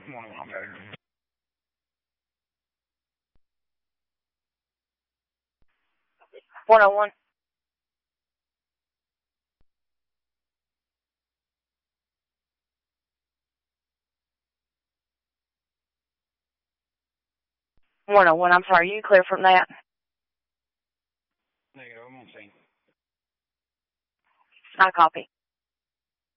101. 101, I'm sorry, you clear from that? Negative, I'm on scene. I copy.